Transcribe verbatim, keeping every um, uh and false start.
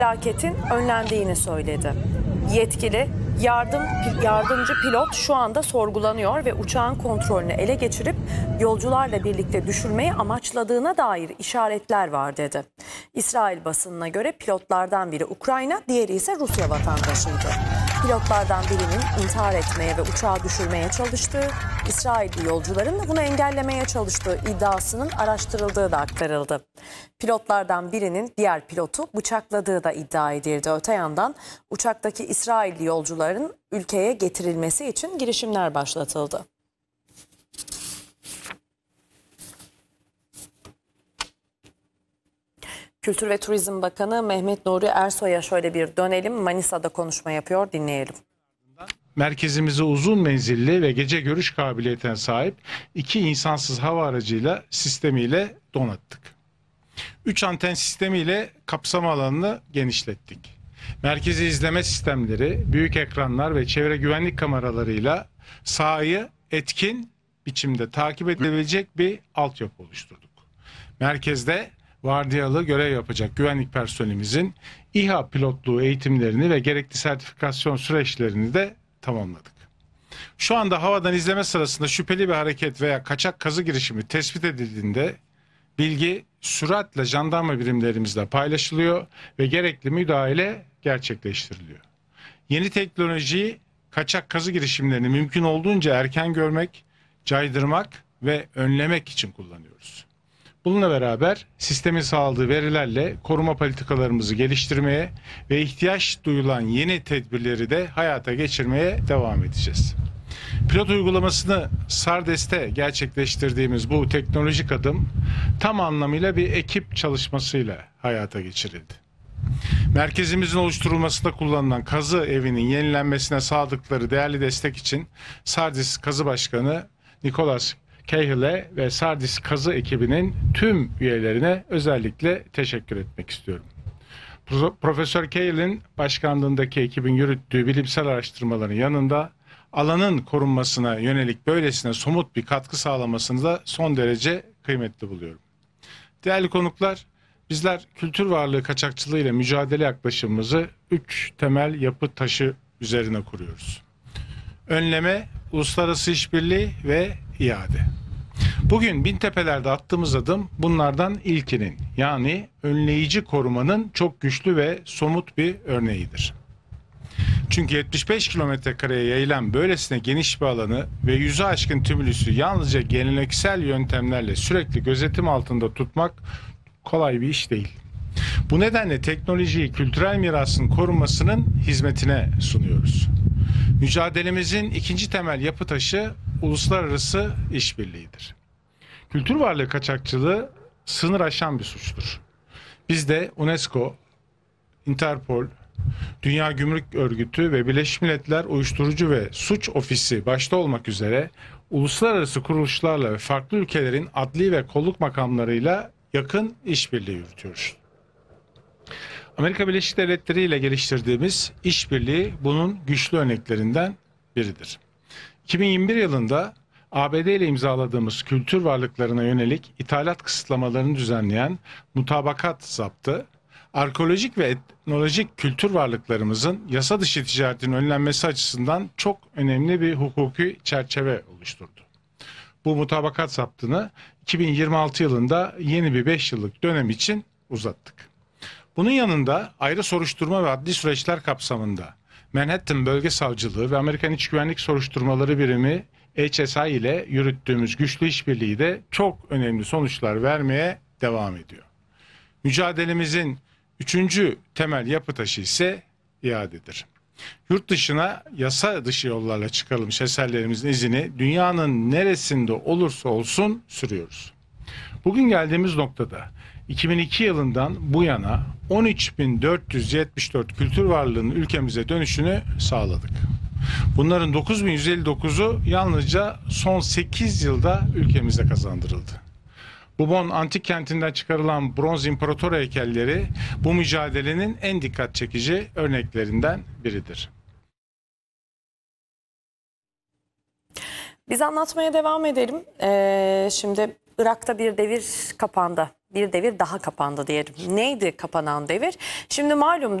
felaketin önlendiğini söyledi. Yetkili yardım yardımcı pilot şu anda sorgulanıyor ve uçağın kontrolünü ele geçirip yolcularla birlikte düşürmeyi amaçladığına dair işaretler var dedi. İsrail basınına göre pilotlardan biri Ukrayna, diğeri ise Rusya vatandaşıydı. Pilotlardan birinin intihar etmeye ve uçağı düşürmeye çalıştığı, İsrailli yolcuların da bunu engellemeye çalıştığı iddiasının araştırıldığı da aktarıldı. Pilotlardan birinin diğer pilotu bıçakladığı da iddia edildi. Öte yandan uçaktaki İsrailli yolcuların ülkeye getirilmesi için girişimler başlatıldı. Kültür ve Turizm Bakanı Mehmet Nuri Ersoy'a şöyle bir dönelim. Manisa'da konuşma yapıyor, dinleyelim. Merkezimizi uzun menzilli ve gece görüş kabiliyetine sahip iki insansız hava aracıyla sistemiyle donattık. Üç anten sistemiyle kapsama alanını genişlettik. Merkezi izleme sistemleri, büyük ekranlar ve çevre güvenlik kameralarıyla sahayı etkin biçimde takip edilebilecek bir altyapı oluşturduk. Merkezde vardiyalı görev yapacak güvenlik personelimizin İHA pilotluğu eğitimlerini ve gerekli sertifikasyon süreçlerini de tamamladık. Şu anda havadan izleme sırasında şüpheli bir hareket veya kaçak kazı girişimi tespit edildiğinde bilgi süratle jandarma birimlerimizle paylaşılıyor ve gerekli müdahale gerçekleştiriliyor. Yeni teknolojiyi kaçak kazı girişimlerini mümkün olduğunca erken görmek, caydırmak ve önlemek için kullanıyoruz. Bununla beraber sistemin sağladığı verilerle koruma politikalarımızı geliştirmeye ve ihtiyaç duyulan yeni tedbirleri de hayata geçirmeye devam edeceğiz. Pilot uygulamasını SARDES'te gerçekleştirdiğimiz bu teknolojik adım tam anlamıyla bir ekip çalışmasıyla hayata geçirildi. Merkezimizin oluşturulmasında kullanılan kazı evinin yenilenmesine sağladıkları değerli destek için SARDES Kazı Başkanı Nicholas Cahill'e ve SARDES Kazı ekibinin tüm üyelerine özellikle teşekkür etmek istiyorum. Profesör Cahill'in başkanlığındaki ekibin yürüttüğü bilimsel araştırmaların yanında alanın korunmasına yönelik böylesine somut bir katkı sağlamasını da son derece kıymetli buluyorum. Değerli konuklar, bizler kültür varlığı kaçakçılığı ile mücadele yaklaşımımızı üç temel yapı taşı üzerine kuruyoruz. Önleme, uluslararası işbirliği ve iade. Bugün Bintepeler'de attığımız adım bunlardan ilkinin, yani önleyici korumanın çok güçlü ve somut bir örneğidir. Çünkü yetmiş beş kilometre kareye yayılan böylesine geniş bir alanı ve yüzü aşkın tümülüsü yalnızca geleneksel yöntemlerle sürekli gözetim altında tutmak kolay bir iş değil. Bu nedenle teknolojiyi kültürel mirasın korunmasının hizmetine sunuyoruz. Mücadelemizin ikinci temel yapı taşı uluslararası işbirliğidir. Kültür varlığı kaçakçılığı sınır aşan bir suçtur. Biz de UNESCO, Interpol, Dünya Gümrük Örgütü ve Birleşmiş Milletler Uyuşturucu ve Suç Ofisi başta olmak üzere uluslararası kuruluşlarla ve farklı ülkelerin adli ve kolluk makamlarıyla yakın işbirliği yürütüyoruz. Amerika Birleşik Devletleri ile geliştirdiğimiz işbirliği bunun güçlü örneklerinden biridir. iki bin yirmi bir yılında A B D ile imzaladığımız kültür varlıklarına yönelik ithalat kısıtlamalarını düzenleyen mutabakat zaptı, arkeolojik ve etnolojik kültür varlıklarımızın yasa dışı ticaretinin önlenmesi açısından çok önemli bir hukuki çerçeve oluşturdu. Bu mutabakat zaptını iki bin yirmi altı yılında yeni bir beş yıllık dönem için uzattık. Bunun yanında ayrı soruşturma ve adli süreçler kapsamında Manhattan Bölge Savcılığı ve Amerikan İç Güvenlik Soruşturmaları Birimi H S I ile yürüttüğümüz güçlü işbirliği de çok önemli sonuçlar vermeye devam ediyor. Mücadelemizin üçüncü temel yapı taşı ise iadedir. Yurt dışına yasa dışı yollarla çıkarılmış eserlerimizin izini dünyanın neresinde olursa olsun sürüyoruz. Bugün geldiğimiz noktada iki bin iki yılından bu yana on üç bin dört yüz yetmiş dört kültür varlığının ülkemize dönüşünü sağladık. Bunların dokuz bin yüz elli dokuzu yalnızca son sekiz yılda ülkemize kazandırıldı. Bubon antik kentinden çıkarılan bronz imparator heykelleri bu mücadelenin en dikkat çekici örneklerinden biridir. Biz anlatmaya devam edelim. Ee, şimdi Irak'ta bir devir kapandı. bir devir daha kapandı diyelim. Neydi kapanan devir? Şimdi malum